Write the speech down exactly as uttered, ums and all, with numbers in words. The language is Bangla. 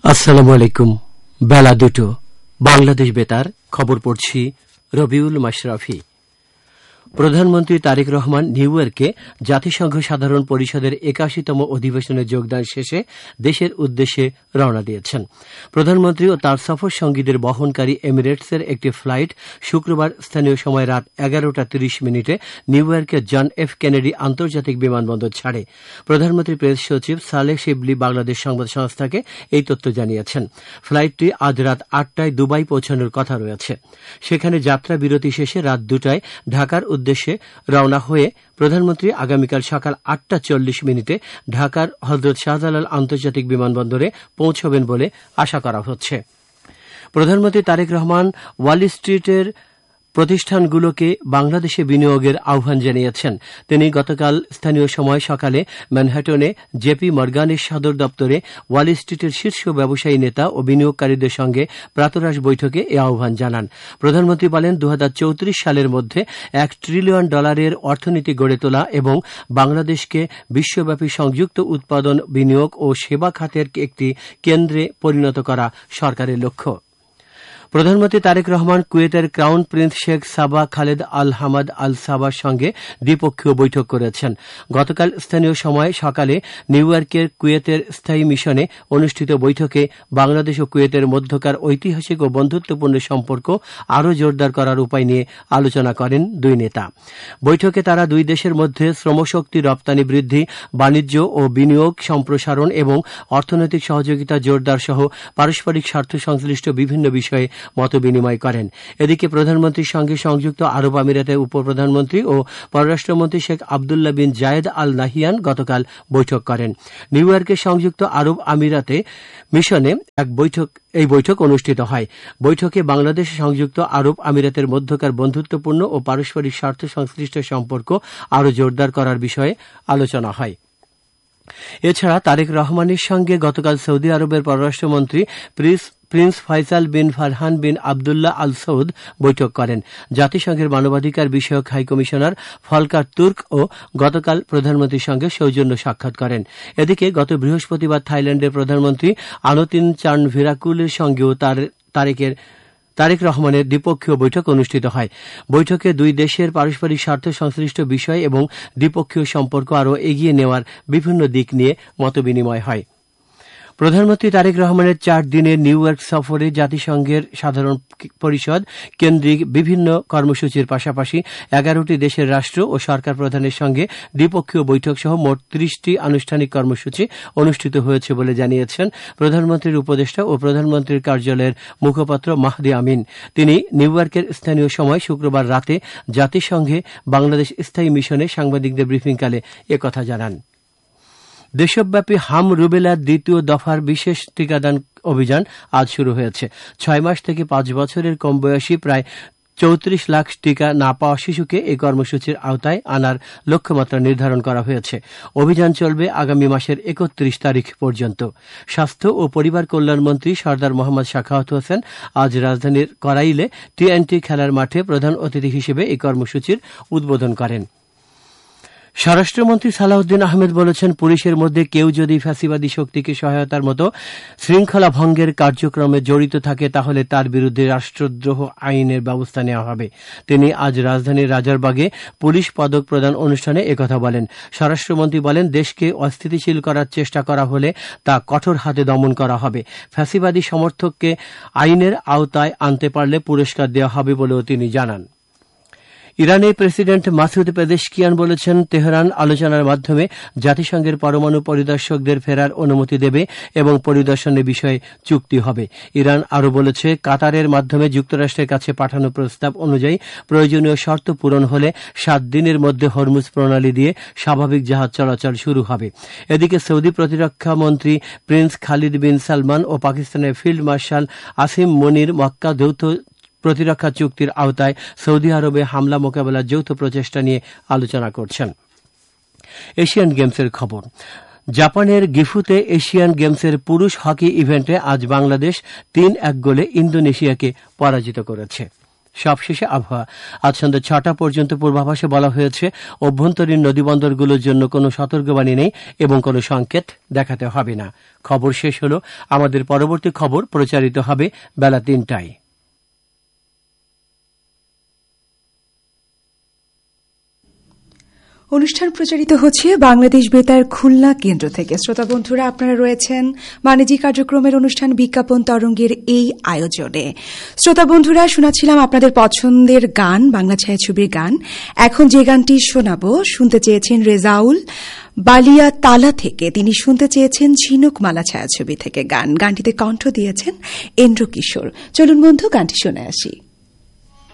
আসসালামু আলাইকুম। বেলা দুটো, বাংলাদেশ বেতার খবর পড়ছি রবিউল মাশরাফি। প্রধানমন্ত্রী তারেক রহমান নিউ ইয়র্কে জাতিসংঘ সাধারণ পরিষদের একাশিতম অধিবেশনে যোগদান শেষে দেশের উদ্দেশ্যে রওনা দিয়েছেন। প্রধানমন্ত্রী ও তার সফর সঙ্গীদের বহনকারী এমিরেটসের একটি ফ্লাইট শুক্রবার স্থানীয় সময় রাত এগারোটা তিরিশ মিনিটে নিউ ইয়র্কের জন এফ কেনেডি আন্তর্জাতিক বিমানবন্দর ছাড়ে। প্রধানমন্ত্রী প্রেস সচিব সালেহ শিবলি বাংলাদেশ সংবাদ সংস্থাকে এই তথ্য জানিয়েছেন। ফ্লাইটটি আজ রাত আটটায় দুবাই পৌঁছানোর কথা রয়েছে। সেখানে যাত্রা বিরতি শেষে রাত দুটায় ঢাকার উদ্দেশ্যে রওনা হয়ে প্রধানমন্ত্রী আগামীকাল সকাল আটটা চল্লিশ মিনিটে ঢাকার হযরত শাহজালাল আন্তর্জাতিক বিমানবন্দরে পৌঁছবেন বলে আশা করা হচ্ছে। প্রধানমন্ত্রী তারেক রহমান ওয়াল স্ট্রিটের প্রতিষ্ঠানগুলোকে বাংলাদেশে বিনিয়োগের আহ্বান জানিয়েছেন। তিনি গতকাল স্থানীয় সময় সকালে ম্যানহাটনে জেপি মর্গানের সদর দপ্তরে ওয়াল স্ট্রিটের শীর্ষ ব্যবসায়ী নেতা ও বিনিয়োগকারীদের সঙ্গে প্রাতরাশ বৈঠকে এ আহ্বান জানান। প্রধানমন্ত্রী বলেন, দু হাজার চৌত্রিশ সালের মধ্যে এক ট্রিলিয়ন ডলারের অর্থনীতি গড়ে তোলা এবং বাংলাদেশকে বিশ্বব্যাপী সংযুক্ত উৎপাদন, বিনিয়োগ ও সেবা খাতের একটি কেন্দ্রে পরিণত করা সরকারের লক্ষ্য। প্রধানমন্ত্রী তারেক রহমান কুয়েতের ক্রাউন প্রিন্স শেখ সাবা খালেদ আল হামাদ আল সাবার সঙ্গে দ্বিপক্ষীয় বৈঠক করেছেন। গতকাল স্থানীয় সময় সকালে নিউ ইয়র্কের কুয়েতের স্থায়ী মিশনে অনুষ্ঠিত বৈঠকে বাংলাদেশ ও কুয়েতের মধ্যকার ঐতিহাসিক ও বন্ধুত্বপূর্ণ সম্পর্ক আরও জোরদার করার উপায় নিয়ে আলোচনা করেন দুই নেতা। বৈঠকে তারা দুই দেশের মধ্যে শ্রমশক্তি রপ্তানি বৃদ্ধি, বাণিজ্য ও বিনিয়োগ সম্প্রসারণ এবং অর্থনৈতিক সহযোগিতা জোরদার সহ পারস্পরিক স্বার্থ সংশ্লিষ্ট বিভিন্ন বিষয়ে মতবিনিময় করেন। এদিকে প্রধানমন্ত্রীর সঙ্গে সংযুক্ত আরব আমিরাতের উপপ্রধানমন্ত্রী ও পররাষ্ট্রমন্ত্রী শেখ আবদুল্লাহ বিন জায়েদ আল নাহিয়ান গতকাল বৈঠক করেন। নিউ ইয়র্কের সংযুক্ত আরব আমিরাতে মিশনে এক বৈঠক এই বৈঠক অনুষ্ঠিত হয়। বৈঠকে বাংলাদেশ সংযুক্ত আরব আমিরাতের মধ্যকার বন্ধুত্বপূর্ণ ও পারস্পরিক স্বার্থ সংশ্লিষ্ট সম্পর্ক আরও জোরদার করার বিষয়ে আলোচনা হয়। এছাড়া তারেক রহমানের সঙ্গে গতকাল সৌদি আরবের পররাষ্ট্রমন্ত্রী প্রিন্স ফয়সাল বিন ফারহান বিন আবদুল্লাহ আল সৌদ বৈঠক করেন। জাতিসংঘের মানবাধিকার বিষয়ক হাইকমিশনার ফলকার তুর্ক ও গতকাল প্রধানমন্ত্রীর সঙ্গে সৌজন্য সাক্ষাৎ করেন। এদিকে গত বৃহস্পতিবার থাইল্যান্ডের প্রধানমন্ত্রী আনুতিন চান ভিরাকুলের সঙ্গেও তারেকের তারেক রহমানের দ্বিপক্ষীয় বৈঠক অনুষ্ঠিত হয়। বৈঠকে দুই দেশের পারস্পরিক স্বার্থ সংশ্লিষ্ট বিষয় এবং দ্বিপক্ষীয় সম্পর্ক আরও এগিয়ে নেওয়ার বিভিন্ন দিক নিয়ে মতবিনিময় হয়। প্রধানমন্ত্রী তারেক রহমানের চার দিনের নিউ ইয়র্ক সফরে জাতিসংঘের সাধারণ পরিষদ কেন্দ্রিক বিভিন্ন কর্মসূচির পাশাপাশি এগারোটি দেশের রাষ্ট্র ও সরকার প্রধানের সঙ্গে দ্বিপক্ষীয় বৈঠক সহ মোট ত্রিশটি আনুষ্ঠানিক কর্মসূচি অনুষ্ঠিত হয়েছে বলে জানিয়েছেন প্রধানমন্ত্রীর উপদেষ্টা ও প্রধানমন্ত্রীর কার্যালয়ের মুখপাত্র মাহদি আমিন। তিনি নিউ ইয়র্কের স্থানীয় সময় শুক্রবার রাতে জাতিসংঘে বাংলাদেশ স্থায়ী মিশনে সাংবাদিকদের ব্রিফিংকালে একথা জানান। দেশব্যাপী হাম রুবেলার দ্বিতীয় দফার বিশেষ টিকাদান অভিযান আজ শুরু হয়েছে। ছয় মাস থেকে পাঁচ বছরের কম বয়সী প্রায় চৌত্রিশ লাখ টিকা না পাওয়া শিশুকে এই কর্মসূচির আওতায় আনার লক্ষ্যমাত্রা নির্ধারণ করা হয়েছে। অভিযান চলবে আগামী মাসের একত্রিশ তারিখ পর্যন্ত। স্বাস্থ্য ও পরিবার কল্যাণমন্ত্রী সর্দার মোহাম্মদ সাখাওয়াত হোসেন আজ রাজধানীর করাইলে টিএনটি খেলার মাঠে প্রধান অতিথি হিসেবে এই কর্মসূচির উদ্বোধন করেন। স্বরাষ্ট্রমন্ত্রী সালাউদ্দিন আহমেদ বলেছেন, পুলিশের মধ্যে কেউ যদি ফ্যাসিবাদী শক্তিকে সহায়তার মতো শৃঙ্খলা ভঙ্গের কার্যক্রমে জড়িত থাকে তাহলে তার বিরুদ্ধে রাষ্ট্রদ্রোহ আইনের ব্যবস্থা নেওয়া হবে। তিনি আজ রাজধানীর রাজারবাগে পুলিশ পদক প্রদান অনুষ্ঠানে একথা বলেন। স্বরাষ্ট্রমন্ত্রী বলেন, দেশকে অস্থিতিশীল করার চেষ্টা করা হলে তা কঠোর হাতে দমন করা হবে। ফ্যাসিবাদী সমর্থককে আইনের আওতায় আনতে পারলে পুরস্কার দেওয়া হবে বলেও তিনি জানান। ইরানের প্রেসিডেন্ট মাসুদ পেজেশকিয়ান বলেছেন, তেহরান আলোচনার মাধ্যমে জাতিসংঘের পরমাণু পরিদর্শকদের ফেরার অনুমতি দেবে এবং পরিদর্শনের বিষয়ে চুক্তি হবে। ইরান আরও বলেছে, কাতারের মাধ্যমে যুক্তরাষ্ট্রের কাছে পাঠানো প্রস্তাব অনুযায়ী প্রয়োজনীয় শর্ত পূরণ হলে সাত দিনের মধ্যে হরমুজ প্রণালী দিয়ে স্বাভাবিক জাহাজ চলাচল শুরু হবে। এদিকে সৌদি প্রতিরক্ষা মন্ত্রী প্রিন্স খালিদ বিন সালমান ও পাকিস্তানের ফিল্ড মার্শাল আসিম মনির মক্কা যৌথ প্রতিরক্ষা চুক্তির আওতায় সৌদি আরবে হামলা মোকাবেলার যৌথ প্রচেষ্টা নিয়ে আলোচনা করছেন। এশিয়ান গেমসের খবর। জাপানের গিফুতে এশিয়ান গেমসের পুরুষ হকি ইভেন্টে আজ বাংলাদেশ তিন এক গোলে ইন্দোনেশিয়াকে পরাজিত করেছে। সবশেষে আবহাওয়া। আজ সন্ধ্যা ছটা পর্যন্ত পূর্বাভাসে বলা হয়েছে অভ্যন্তরীণ নদীবন্দরগুলোর জন্য কোনো সতর্কবাণী নেই এবং কোনো সংকেত দেখাতে হবে না। খবর শেষ হল। আমাদের পরবর্তী খবর প্রচারিত হবে বেলা তিনটায়। অনুষ্ঠান প্রচারিত হচ্ছে বাংলাদেশ বেতার খুলনা কেন্দ্র থেকে। শ্রোতা বন্ধুরা, আপনারা রয়েছেন বাণিজ্যিক কার্যক্রমের অনুষ্ঠান বিজ্ঞাপন তরঙ্গের এই আয়োজনে। শ্রোতা বন্ধুরা, শোনাচ্ছিলাম আপনাদের পছন্দের গান, বাংলা ছায়াছবির গান। এখন যে গানটি শোনাবো, শুনতে চেয়েছেন রেজাউল বালিয়া তালা থেকে। তিনি শুনতে চেয়েছেন ঝিনুক মালা ছায়াছবি থেকে গান। গানটিতে কণ্ঠ দিয়েছেন এন্দ্র কিশোর। চলুন বন্ধু, গানটি শুনে আসি।